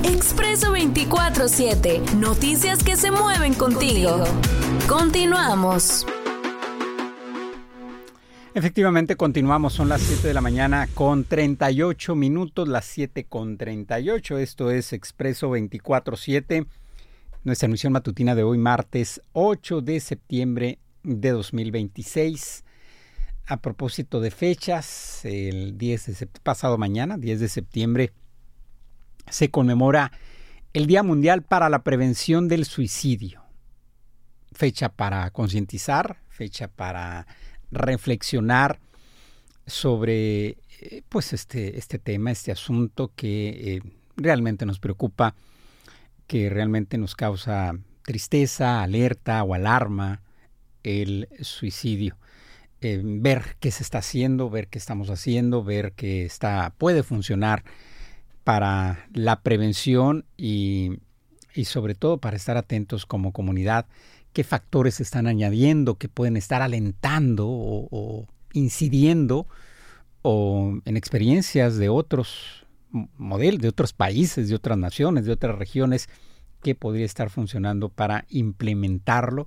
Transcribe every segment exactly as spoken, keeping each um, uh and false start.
Expreso veinticuatro siete. Noticias que se mueven contigo. Continuamos. Efectivamente, continuamos. Son las siete de la mañana con treinta y ocho minutos, las siete con treinta y ocho. Esto es Expreso veinticuatro siete. Nuestra emisión matutina de hoy, martes ocho de septiembre de dos mil veintiséis. A propósito de fechas, el diez de septiembre, pasado mañana, diez de septiembre, se conmemora el Día Mundial para la Prevención del Suicidio. Fecha para concientizar, fecha para reflexionar sobre pues este, este tema, este asunto que eh, realmente nos preocupa, que realmente nos causa tristeza, alerta o alarma, el suicidio. Eh, ver qué se está haciendo, ver qué estamos haciendo, ver qué está, puede funcionar para la prevención y, y sobre todo para estar atentos como comunidad, qué factores se están añadiendo que pueden estar alentando o, o incidiendo o en experiencias de otros modelos, de otros países, de otras naciones, de otras regiones, que podría estar funcionando para implementarlo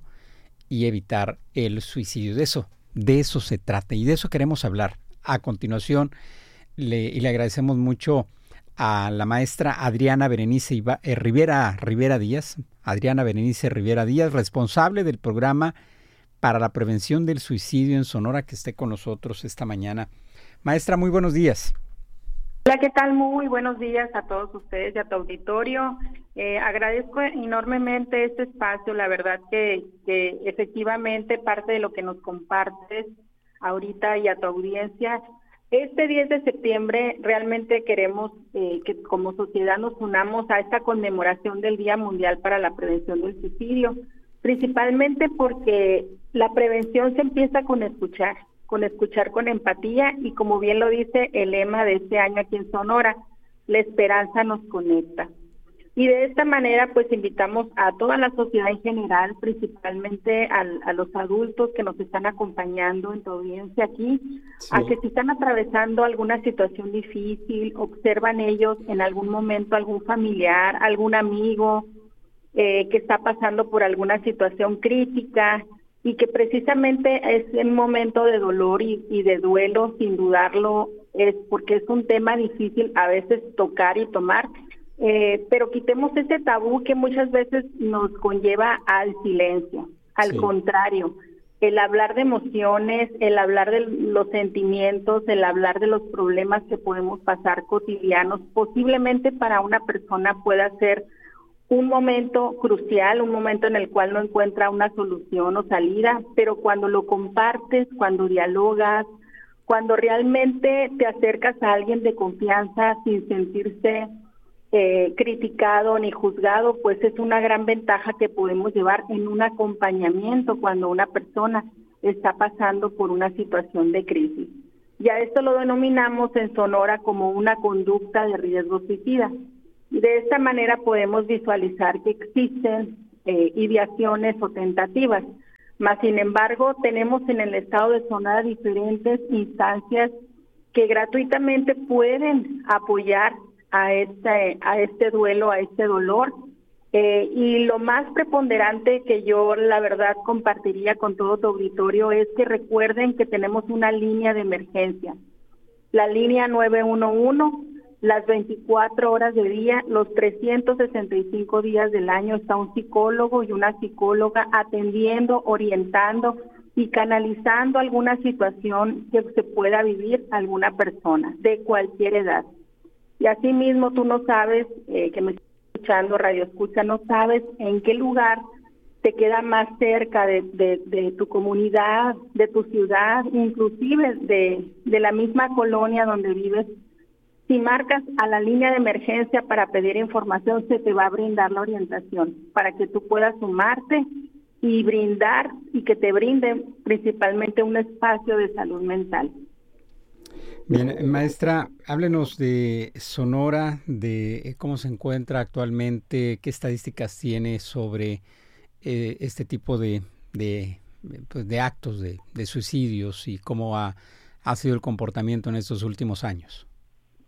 y evitar el suicidio. De eso, de eso se trata y de eso queremos hablar. A continuación, le, y le agradecemos mucho a la maestra Adriana Berenice Iba, eh, Rivera, Rivera Díaz, Adriana Berenice Rivera Díaz, responsable del programa para la prevención del suicidio en Sonora, que esté con nosotros esta mañana. Maestra, muy buenos días. Hola, ¿qué tal? Muy buenos días a todos ustedes y a tu auditorio. Eh, agradezco enormemente este espacio, la verdad que, que efectivamente parte de lo que nos compartes ahorita y a tu audiencia. Este diez de septiembre realmente queremos eh, que como sociedad nos unamos a esta conmemoración del Día Mundial para la Prevención del Suicidio, principalmente porque la prevención se empieza con escuchar, con escuchar con empatía y como bien lo dice el lema de este año aquí en Sonora, la esperanza nos conecta. Y de esta manera pues invitamos a toda la sociedad en general, principalmente al, a los adultos que nos están acompañando en tu audiencia aquí, sí, a que si están atravesando alguna situación difícil, observan ellos en algún momento algún familiar, algún amigo eh, que está pasando por alguna situación crítica y que precisamente es un momento de dolor y, y de duelo, sin dudarlo, es porque es un tema difícil a veces tocar y tomar. Eh, pero quitemos ese tabú que muchas veces nos conlleva al silencio, al sí. contrario, el hablar de emociones, el hablar de los sentimientos, el hablar de los problemas que podemos pasar cotidianos, posiblemente para una persona pueda ser un momento crucial, un momento en el cual no encuentra una solución o salida, pero cuando lo compartes, cuando dialogas, cuando realmente te acercas a alguien de confianza sin sentirse Eh, criticado ni juzgado, pues es una gran ventaja que podemos llevar en un acompañamiento cuando una persona está pasando por una situación de crisis. Ya esto lo denominamos en Sonora como una conducta de riesgo suicida. De esta manera podemos visualizar que existen eh, ideaciones o tentativas, mas sin embargo tenemos en el estado de Sonora diferentes instancias que gratuitamente pueden apoyar a este, a este duelo, a este dolor. Eh, y lo más preponderante que yo la verdad compartiría con todo tu auditorio es que recuerden que tenemos una línea de emergencia, la línea nueve uno uno, las veinticuatro horas del día, los trescientos sesenta y cinco días del año está un psicólogo y una psicóloga atendiendo, orientando y canalizando alguna situación que se pueda vivir alguna persona de cualquier edad. Y asimismo tú no sabes, eh, que me estás escuchando, Radio Escucha, no sabes en qué lugar te queda más cerca de, de, de tu comunidad, de tu ciudad, inclusive de, de la misma colonia donde vives. Si marcas a la línea de emergencia para pedir información, se te va a brindar la orientación para que tú puedas sumarte y brindar y que te brinden principalmente un espacio de salud mental. Bien, maestra, háblenos de Sonora, de cómo se encuentra actualmente, qué estadísticas tiene sobre eh, este tipo de, de, pues de actos de, de suicidios y cómo ha, ha sido el comportamiento en estos últimos años.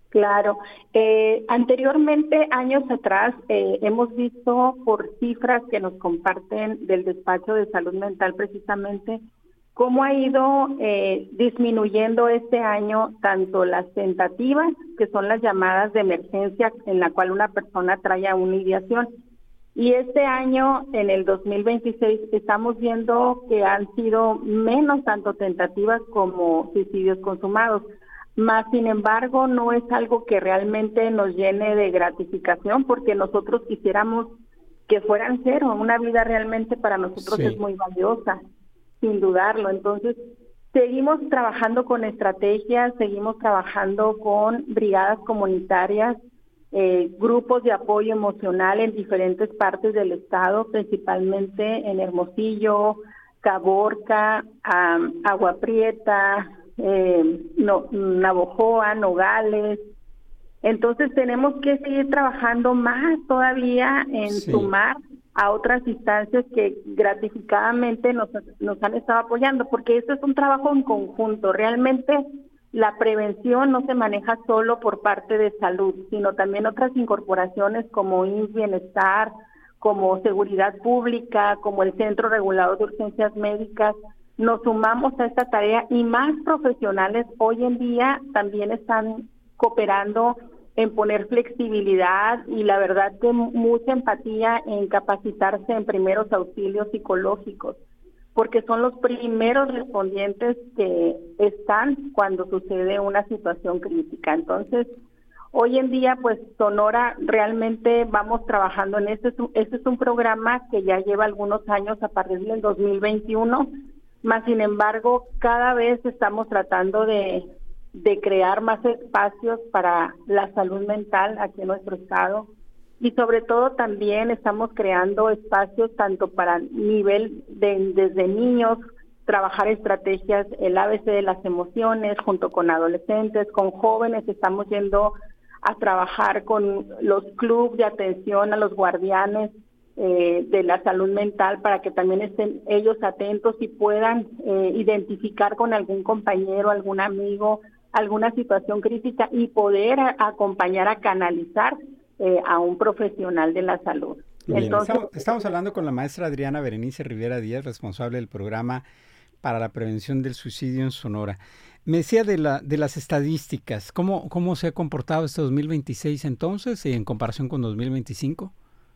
Claro. Eh, anteriormente, años atrás, eh, hemos visto por cifras que nos comparten del despacho de salud mental precisamente cómo ha ido eh, disminuyendo este año tanto las tentativas, que son las llamadas de emergencia en la cual una persona trae a una ideación, y este año, en el dos mil veintiséis, estamos viendo que han sido menos tanto tentativas como suicidios consumados. Más sin embargo, no es algo que realmente nos llene de gratificación, porque nosotros quisiéramos que fueran cero. Una vida realmente para nosotros sí. es muy valiosa, sin dudarlo. Entonces, seguimos trabajando con estrategias, seguimos trabajando con brigadas comunitarias, eh, grupos de apoyo emocional en diferentes partes del estado, principalmente en Hermosillo, Caborca, um, Agua Prieta, eh, no, Navojoa, Nogales. Entonces tenemos que seguir trabajando más todavía en sí. sumar a otras instancias que gratificadamente nos, nos han estado apoyando, porque esto es un trabajo en conjunto. Realmente la prevención no se maneja solo por parte de salud, sino también otras incorporaciones como I M S S Bienestar, como Seguridad Pública, como el Centro Regulador de Urgencias Médicas. Nos sumamos a esta tarea y más profesionales hoy en día también están cooperando en poner flexibilidad y la verdad que mucha empatía en capacitarse en primeros auxilios psicológicos, porque son los primeros respondientes que están cuando sucede una situación crítica. Entonces, hoy en día, pues Sonora realmente vamos trabajando en este. Este es un programa que ya lleva algunos años a partir del dos mil veintiuno, más sin embargo, cada vez estamos tratando de de crear más espacios para la salud mental aquí en nuestro estado y sobre todo también estamos creando espacios tanto para nivel de desde niños, trabajar estrategias, el A B C de las emociones junto con adolescentes, con jóvenes, estamos yendo a trabajar con los clubes de atención a los guardianes eh, de la salud mental para que también estén ellos atentos y puedan eh, identificar con algún compañero, algún amigo, alguna situación crítica y poder a, acompañar a canalizar eh, a un profesional de la salud. Bien, Entonces, estamos, estamos hablando con la maestra Adriana Berenice Rivera Díaz, responsable del programa para la prevención del suicidio en Sonora. Me decía de la de las estadísticas, ¿cómo, cómo se ha comportado este dos mil veintiséis entonces en comparación con dos mil veinticinco?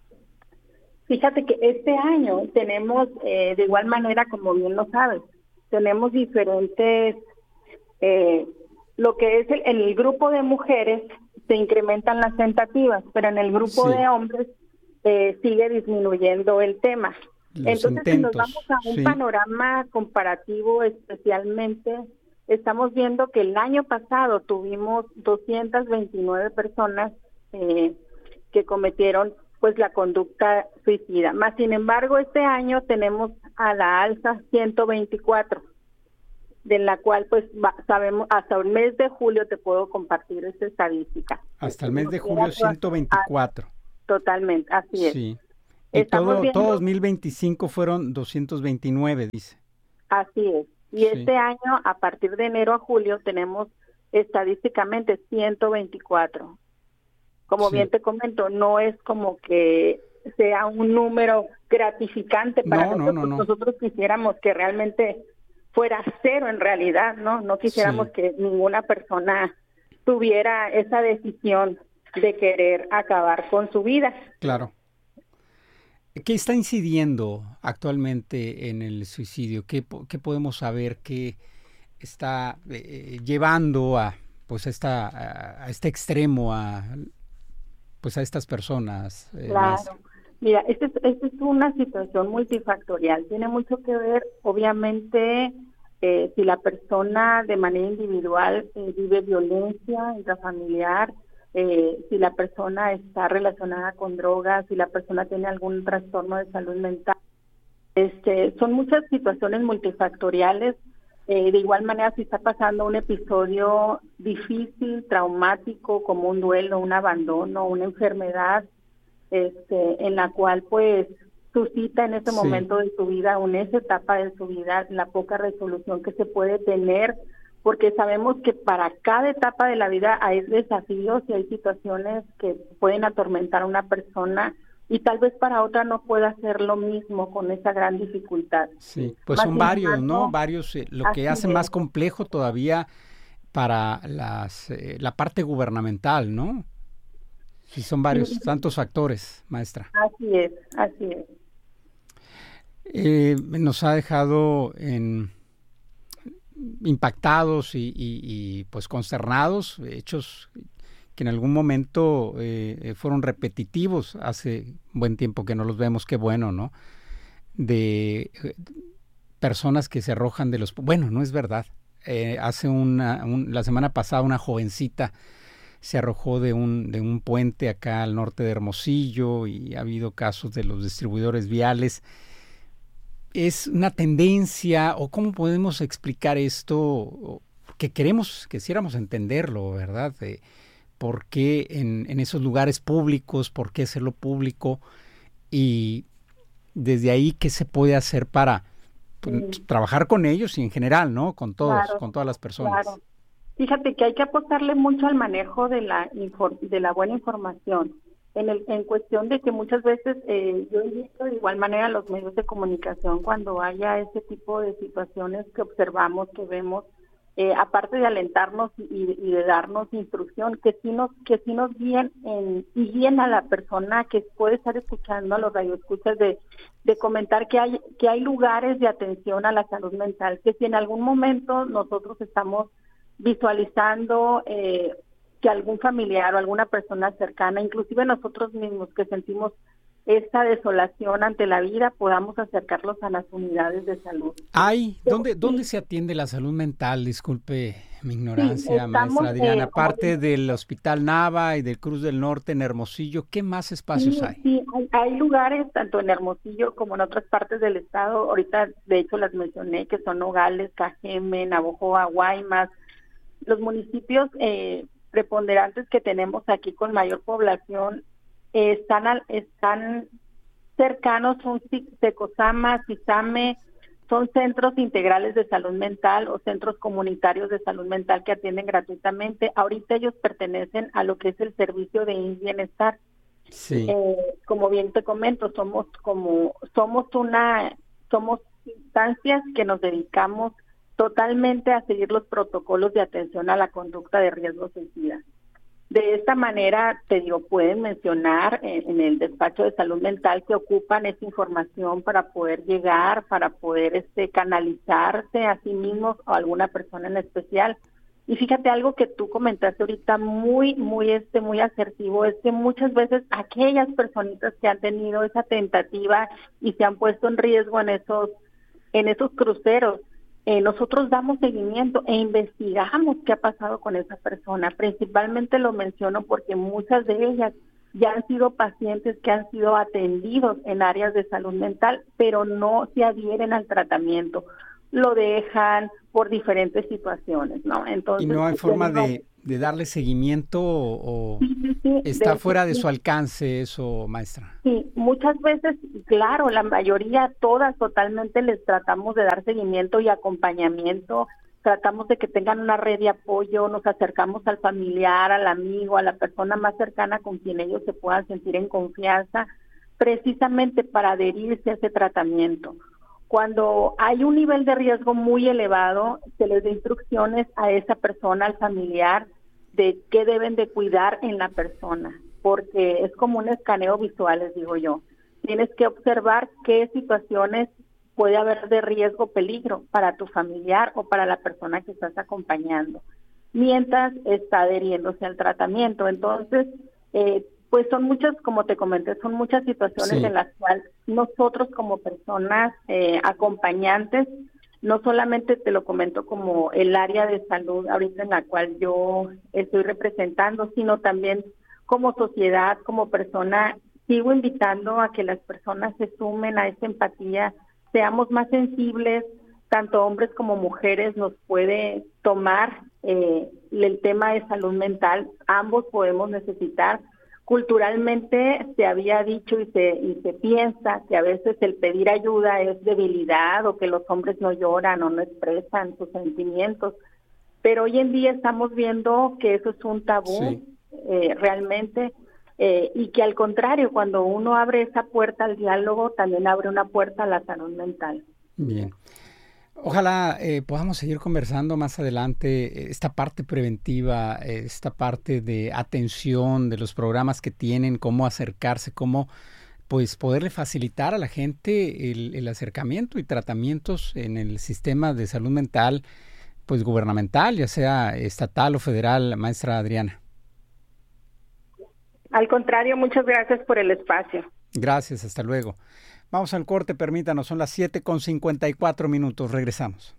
Fíjate que este año tenemos, eh, de igual manera, como bien lo sabes, tenemos diferentes... Eh, Lo que es el, en el grupo de mujeres se incrementan las tentativas, pero en el grupo sí. de hombres eh, sigue disminuyendo el tema. Los Entonces, intentos, si nos vamos a un sí. panorama comparativo, especialmente, estamos viendo que el año pasado tuvimos doscientas veintinueve personas eh, que cometieron pues la conducta suicida. Más sin embargo, este año tenemos a la alza ciento veinticuatro. De la cual pues va, sabemos hasta el mes de julio te puedo compartir esta estadística. Hasta el mes de julio ciento veinticuatro. Totalmente, así es. Sí. Y todo, viendo, todo dos mil veinticinco fueron doscientos veintinueve, dice. Así es. Y sí. este año, a partir de enero a julio, tenemos estadísticamente ciento veinticuatro. Como sí. bien te comento, no es como que sea un número gratificante para no, nosotros. No, no, no. Nosotros quisiéramos que realmente fuera cero en realidad, ¿no? No quisiéramos sí. que ninguna persona tuviera esa decisión de querer acabar con su vida. Claro. ¿Qué está incidiendo actualmente en el suicidio? ¿Qué, qué podemos saber que está eh, llevando a pues esta a, a este extremo a pues a estas personas? Eh, claro. más? Mira, esta es, esta es una situación multifactorial. Tiene mucho que ver, obviamente, eh, si la persona de manera individual eh, vive violencia intrafamiliar, eh, si la persona está relacionada con drogas, si la persona tiene algún trastorno de salud mental. Este, son muchas situaciones multifactoriales. Eh, de igual manera, si está pasando un episodio difícil, traumático, como un duelo, un abandono, una enfermedad, Este, en la cual pues suscita en ese sí. momento de su vida o en esa etapa de su vida la poca resolución que se puede tener porque sabemos que para cada etapa de la vida hay desafíos y hay situaciones que pueden atormentar a una persona y tal vez para otra no pueda hacer lo mismo con esa gran dificultad. Sí, pues Más son sin varios, embargo, ¿no? Varios, eh, lo que así hace es. más complejo todavía para las eh, la parte gubernamental, ¿no? Sí, son varios, Sí, tantos factores, maestra. así es, así es. Eh, nos ha dejado en impactados y, y, y pues consternados, hechos que en algún momento eh, fueron repetitivos, hace buen tiempo que no los vemos, qué bueno, ¿no? De eh, personas que se arrojan de los... Bueno, no es verdad. Eh, hace una, un, la semana pasada una jovencita se arrojó de un, de un puente acá al norte de Hermosillo y ha habido casos de los distribuidores viales. ¿Es una tendencia o cómo podemos explicar esto? Que queremos, quisiéramos entenderlo, ¿verdad? De por qué en, en esos lugares públicos, por qué hacerlo público y desde ahí qué se puede hacer para pues, sí. trabajar con ellos y en general, ¿no? Con todos, Claro, con todas las personas. Claro. Fíjate que hay que apostarle mucho al manejo de la de la buena información. En, el, en cuestión de que muchas veces eh, yo invito de igual manera a los medios de comunicación cuando haya ese tipo de situaciones que observamos, que vemos, eh, aparte de alentarnos y, y de darnos instrucción, que sí nos que sí nos guíen en, y guíen a la persona que puede estar escuchando, a los radioescuchas, de, de comentar que hay que hay lugares de atención a la salud mental, que si en algún momento nosotros estamos visualizando eh, que algún familiar o alguna persona cercana, inclusive nosotros mismos que sentimos esta desolación ante la vida, podamos acercarlos a las unidades de salud. Ay, ¿dónde, ¿dónde se atiende la salud mental? Disculpe mi ignorancia, sí, maestra Adriana. Eh, Aparte del Hospital Nava y del Cruz del Norte en Hermosillo, ¿qué más espacios sí, hay? Sí, hay, hay lugares tanto en Hermosillo como en otras partes del estado. Ahorita, de hecho, las mencioné, que son Nogales, Cajeme, Navojoa, Guaymas. Los municipios eh, preponderantes que tenemos aquí con mayor población eh, están al, están cercanos, son Tecozama, Tizame, son centros integrales de salud mental o centros comunitarios de salud mental que atienden gratuitamente. Ahorita ellos pertenecen a lo que es el servicio de bienestar. Sí. Eh, como bien te comento, somos como somos una somos instancias que nos dedicamos totalmente a seguir los protocolos de atención a la conducta de riesgo suicida. De esta manera, te digo, pueden mencionar en, en el despacho de salud mental que ocupan esa información para poder llegar, para poder este canalizarse a sí mismos o a alguna persona en especial. Y fíjate, algo que tú comentaste ahorita muy, muy, este, muy asertivo, es que muchas veces aquellas personitas que han tenido esa tentativa y se han puesto en riesgo en esos, en esos cruceros, Eh, nosotros damos seguimiento e investigamos qué ha pasado con esa persona. Principalmente lo menciono porque muchas de ellas ya han sido pacientes que han sido atendidos en áreas de salud mental, pero no se adhieren al tratamiento. Lo dejan por diferentes situaciones, ¿no? Entonces, ¿y no hay forma de, de darle seguimiento o sí, sí, sí, está de, fuera de sí. su alcance eso, maestra? Sí, muchas veces, claro, la mayoría, todas totalmente les tratamos de dar seguimiento y acompañamiento, tratamos de que tengan una red de apoyo, nos acercamos al familiar, al amigo, a la persona más cercana con quien ellos se puedan sentir en confianza, precisamente para adherirse a ese tratamiento. Cuando hay un nivel de riesgo muy elevado, se les da instrucciones a esa persona, al familiar, de qué deben de cuidar en la persona, porque es como un escaneo visual, les digo yo. Tienes que observar qué situaciones puede haber de riesgo, peligro para tu familiar o para la persona que estás acompañando, mientras está adheriéndose al tratamiento. Entonces, eh, pues son muchas, como te comenté, son muchas situaciones sí. en las cuales nosotros como personas eh, acompañantes, no solamente te lo comento como el área de salud ahorita en la cual yo estoy representando, sino también como sociedad, como persona, sigo invitando a que las personas se sumen a esta empatía, seamos más sensibles, tanto hombres como mujeres nos puede tomar eh, el tema de salud mental, ambos podemos necesitar. Culturalmente se había dicho y se y se piensa que a veces el pedir ayuda es debilidad o que los hombres no lloran o no expresan sus sentimientos, pero hoy en día estamos viendo que eso es un tabú, sí. eh, realmente, eh, y que al contrario, cuando uno abre esa puerta al diálogo, también abre una puerta a la salud mental. Bien. Ojalá eh, podamos seguir conversando más adelante esta parte preventiva, esta parte de atención de los programas que tienen, cómo acercarse, cómo pues poderle facilitar a la gente el, el acercamiento y tratamientos en el sistema de salud mental, pues gubernamental, ya sea estatal o federal, maestra Adriana. Al contrario, muchas gracias por el espacio. Gracias, hasta luego. Vamos al corte, permítanos, son las siete con cincuenta y cuatro minutos, regresamos.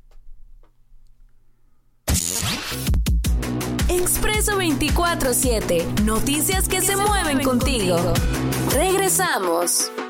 Expreso veinticuatro siete, noticias que se mueven contigo. Regresamos.